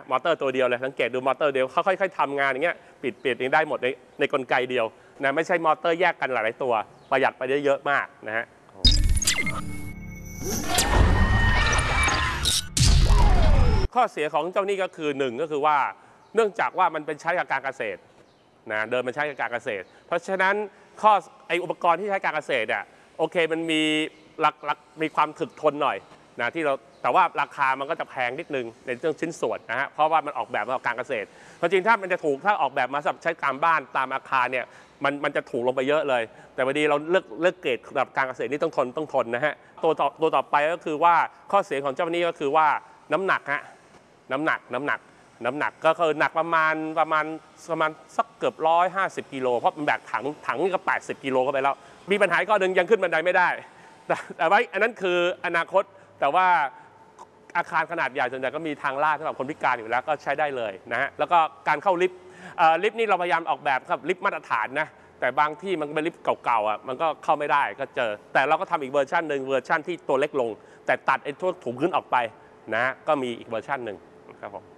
มอเตอร์ตัวเดียวเลยสังเกตดูมอเตอร์เดียวเขาค่อยๆทำงานอย่างเงี้ยปิดเองได้หมดในกลไกเดียวนะไม่ใช่มอเตอร์แยกกันหลายตัวประหยัดไปได้เยอะมากนะฮะข้อเสียของเจ้านี่ก็คือ1ก็คือว่าเนื่องจากว่ามันเป็นใช้กับการเกษตรนะเดิมมันใช้กับการเกษตรเพราะฉะนั้นอุปกรณ์ที่ใช้การเกษตรเนี่ยโอเคมันมีความถึกทนหน่อยนะแต่ว่าราคามันก็จะแพงนิดนึงในเรื่องชิ้นส่วนนะฮะเพราะว่ามันออกแบบมาสำหรับการเกษตรเพราะจริงถ้ามันจะถูกถ้าออกแบบมาสำหรับใช้ตามบ้านตามอาคารเนี่ยมันจะถูกลงไปเยอะเลยแต่พอดีเราเลือกเกรดสำหรับการเกษตรนี่ต้องทนนะฮะตัวต่อไปก็คือว่าข้อเสียของเจ้านี้ก็คือว่าน้ำหนักฮะน้ำหนักก็คือหนักประมาณสักเกือบ150กิโลเพราะมันแบกถังนี่ก็80กิโลเข้าไปแล้วมีปัญหาข้อหนึ่งยังขึ้นบันไดไม่ได้แต่ว่าอันนั้นคืออนาคตแต่ว่าอาคารขนาดใหญ่ส่วนใหญ่ก็มีทางลาดสำหรับคนพิการอยู่แล้วก็ใช้ได้เลยนะฮะแล้วก็การเข้าลิฟต์นี่เราพยายามออกแบบครับลิฟต์มาตรฐานนะแต่บางที่มันเป็นลิฟต์เก่าๆอ่ะมันก็เข้าไม่ได้ก็เจอแต่เราก็ทำอีกเวอร์ชันหนึ่งเวอร์ชันที่ตัวเล็กลงแต่ตัดไอ้พวกถุงขึ้นออกไปนะก็มีอีกเวอร์ชันหนึ่งครับผม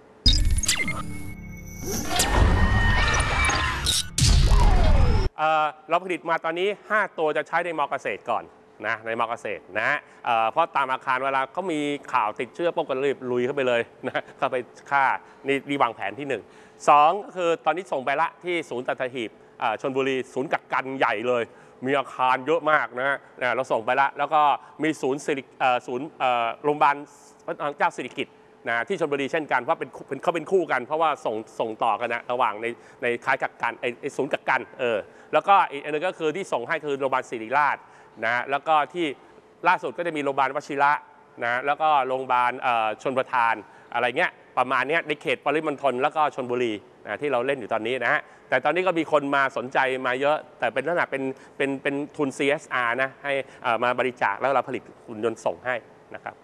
เราผลิตมาตอนนี้5ตัวจะใช้ในมอเกษตรก่อนนะในมอเกษตรนะเพราะตามอาคารเวลาเขามีข่าวติดเชื้อพวกกันรีบลุยเข้าไปเลยนะเข้าไปฆ่านี่วางแผนที่1 2ก็คือตอนนี้ส่งไปละที่ศูนย์สัตหีบชลบุรีศูนย์กักกันใหญ่เลยมีอาคารเยอะมากนะเราส่งไปละแล้วก็มีศูนย์โรงพยาบาลเจ้าสิริกิติ์นะที่ชลบุรีเช่นกันเพราะเขาเป็นคู่กันเพราะว่าส่งต่อกันนะระหว่างในค่ายกักกันไอศูนย์กักกันแล้วก็อีกอันนึงก็คือที่ส่งให้คือโรงพยาบาลศิริราชนะแล้วก็ที่ล่าสุดก็จะมีโรงพยาบาลวชิระนะแล้วก็โรงพยาบาลชลประทานอะไรเงี้ยประมาณนี้ในเขตปริมณฑลแล้วก็ชลบุรีนะที่เราเล่นอยู่ตอนนี้นะฮะแต่ตอนนี้ก็มีคนมาสนใจมาเยอะแต่เป็นลักษณะเป็นทุน CSR นะให้มาบริจาคแล้วเราผลิตหุ่นยนต์ส่งให้นะครับ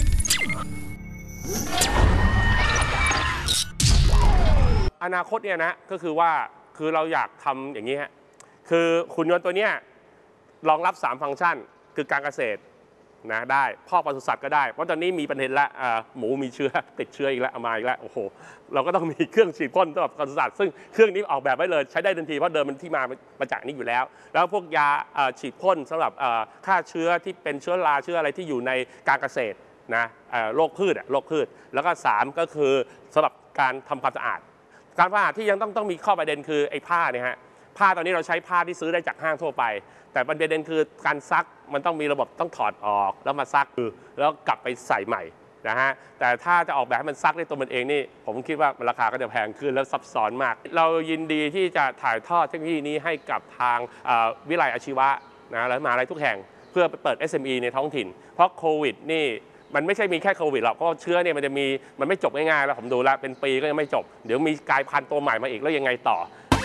อนาคตเนี่ยนะก็คือว่าคือเราอยากทำอย่างนี้ฮะคือหุ่นยนต์ตัวเนี้ยรองรับ3ฟังก์ชันคือการเกษตรนะได้พ่อปศุสัตว์ก็ได้เพราะตอนนี้มีประเด็นละหมูมีเชื้อติดเชื้ออีกแล้วมาอีกแล้วโอ้โหเราก็ต้องมีเครื่องฉีดพ่นสำหรับปศุสัตว์ซึ่งเครื่องนี้ออกแบบไว้เลยใช้ได้ทันทีเพราะเดิมมันที่มาจากนี้อยู่แล้วแล้วพวกยาฉีดพ่นสำหรับฆ่าเชื้อที่เป็นเชื้อราเชื้ออะไรที่อยู่ในการเกษตรนะโรคพืชแล้วก็3ก็คือสำหรับการทำความสะอาดการสะอาดที่ยังต้องมีข้อประเด็นคือไอ้ผ้าเนี่ยฮะผ้าตอนนี้เราใช้ผ้าที่ซื้อได้จากห้างทั่วไปแต่ประเด็นคือการซักมันต้องมีระบบต้องถอดออกแล้วมาซักแล้วกลับไปใส่ใหม่นะฮะแต่ถ้าจะออกแบบให้มันซักได้ตัวมันเองนี่ผมคิดว่าราคาก็จะแพงขึ้นแล้วซับซ้อนมากเรายินดีที่จะถ่ายทอดเทคโนโลยีนี้ให้กับทางวิทยาลัยอาชีวะนะและมหาวิทยาลัยทุกแห่งเพื่อไปเปิด SME ในท้องถิ่นเพราะโควิดนี่มันไม่ใช่มีแค่โควิดหรอกเพราะเชื้อเนี่ยมันไม่จบง่ายๆแล้วผมดูแล้วเป็นปีก็ยังไม่จบเดี๋ยวมีกลายพันธุ์ตัวใหม่มาอีกแล้วยังไงต่อ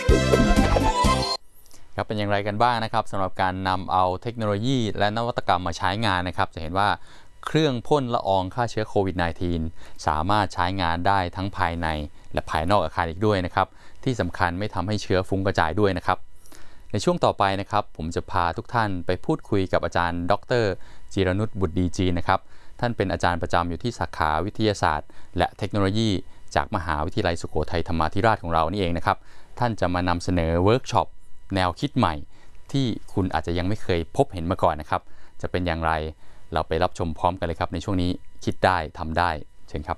ครับเป็นอย่างไรกันบ้างนะครับสำหรับการนำเอาเทคโนโลยีและนวัตกรรมมาใช้งานนะครับจะเห็นว่าเครื่องพ่นละอองฆ่าเชื้อโควิด -19 สามารถใช้งานได้ทั้งภายในและภายนอกอาคารอีกด้วยนะครับที่สำคัญไม่ทำให้เชื้อฟุ้งกระจายด้วยนะครับในช่วงต่อไปนะครับผมจะพาทุกท่านไปพูดคุยกับอาจารย์ดร.จิรนุชบุตรดีจีนะครับท่านเป็นอาจารย์ประจำอยู่ที่สาขาวิทยาศาสตร์และเทคโนโลยีจากมหาวิทยาลัยสุโขทัยธรรมาธิราชของเรานี่เองนะครับท่านจะมานำเสนอเวิร์กช็อปแนวคิดใหม่ที่คุณอาจจะยังไม่เคยพบเห็นมาก่อนนะครับจะเป็นอย่างไรเราไปรับชมพร้อมกันเลยครับในช่วงนี้คิดได้ทำได้เชิญครับ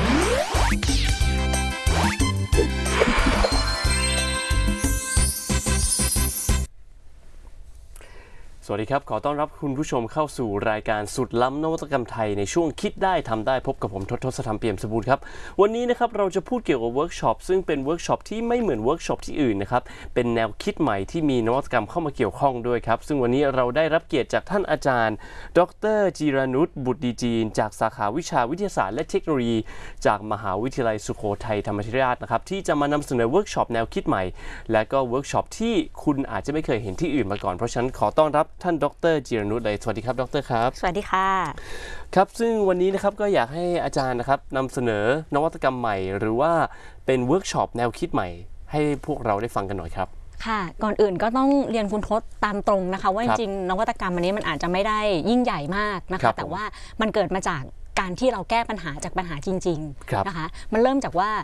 สวัสดีครับขอต้อนรับคุณผู้ชมเข้าสู่รายการสุดล้ำนวัตกรรมไทยในช่วงคิดได้ทำได้พบกับผมทศธรรมเปี่ยมสมบูรณ์ครับวันนี้นะครับเราจะพูดเกี่ยวกับเวิร์กช็อปซึ่งเป็นเวิร์กช็อปที่ไม่เหมือนเวิร์กช็อปที่อื่นนะครับเป็นแนวคิดใหม่ที่มีนวัตกรรมเข้ามาเกี่ยวข้องด้วยครับซึ่งวันนี้เราได้รับเกียรติจากท่านอาจารย์ดร.จิรนุชบุตรดีจีนจากสาขาวิชาวิทยาศาสตร์และเทคโนโลยีจากมหาวิทยาลัยสุโขทัยธรรมาธิราชนะครับที่จะมานำเสนอเวิร์กช็อปแนวคิดใหม่และก็เวิร์กช็อปที่คุณอาจจะไม่เคยเห็นที่อื่นมาก่อนเพราะฉะนั้นขอต้อนรับท่านดร.จิรนุชเลยสวัสดีครับดร.ครับสวัสดีค่ะครับซึ่งวันนี้นะครับก็อยากให้อาจารย์นะครับนำเสนอนวัตกรรมใหม่หรือว่าเป็นเวิร์กช็อปแนวคิดใหม่ให้พวกเราได้ฟังกันหน่อยครับค่ะก่อนอื่นก็ต้องเรียนคุณทศตามตรงนะคะว่าจริงๆนวัตกรรมอันนี้มันอาจจะไม่ได้ยิ่งใหญ่มากนะคะแต่ว่ามันเกิดมาจากการที่เราแก้ปัญหาจากปัญหาจริงๆนะคะมันเริ่มจากว่า